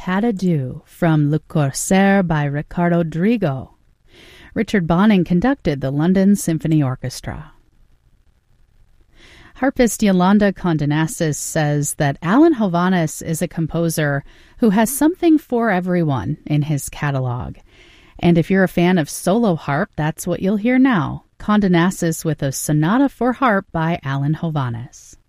Pas de Deux from Le Corsaire by Ricardo Drigo. Richard Bonning conducted the London Symphony Orchestra. Harpist Yolanda Condenasis says that Alan Hovhaness is a composer who has something for everyone in his catalog. And if you're a fan of solo harp, that's what you'll hear now. Condenasis with a Sonata for Harp by Alan Hovhaness.